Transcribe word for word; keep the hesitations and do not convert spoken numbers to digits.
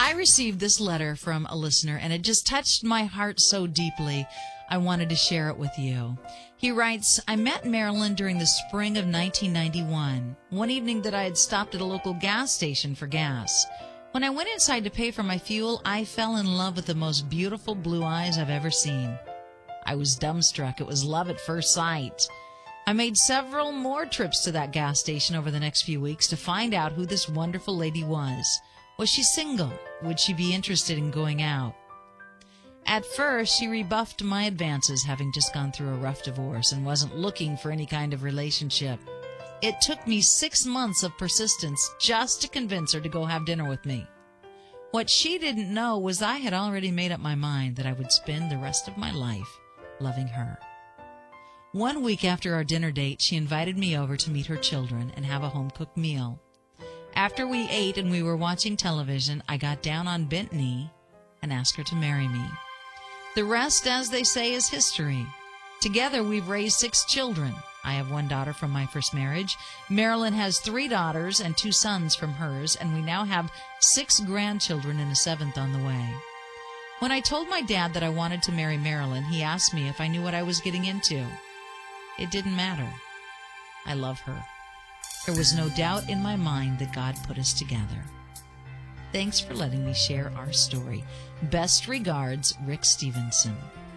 I received this letter from a listener, and it just touched my heart so deeply, I wanted to share it with you. He writes, I met Marilyn during the spring of nineteen ninety-one, one evening that I had stopped at a local gas station for gas. When I went inside to pay for my fuel, I fell in love with the most beautiful blue eyes I've ever seen. I was dumbstruck. It was love at first sight. I made several more trips to that gas station over the next few weeks to find out who this wonderful lady was. Was she single? Would she be interested in going out? At first, she rebuffed my advances, having just gone through a rough divorce and wasn't looking for any kind of relationship. It took me six months of persistence just to convince her to go have dinner with me. What she didn't know was I had already made up my mind that I would spend the rest of my life loving her. One week after our dinner date, she invited me over to meet her children and have a home-cooked meal. After we ate and we were watching television, I got down on bent knee and asked her to marry me. The rest, as they say, is history. Together, we've raised six children. I have one daughter from my first marriage. Marilyn has three daughters and two sons from hers, and we now have six grandchildren and a seventh on the way. When I told my dad that I wanted to marry Marilyn, he asked me if I knew what I was getting into. It didn't matter. I love her. There was no doubt in my mind that God put us together. Thanks for letting me share our story. Best regards, Rick Stevenson.